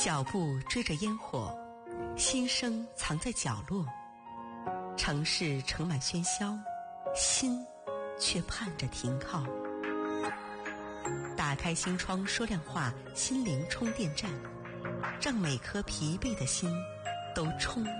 脚步追着烟火，心声藏在角落。城市盛满喧嚣，心却盼着停靠。打开心窗说亮话，心灵充电站，让每颗疲惫的心都充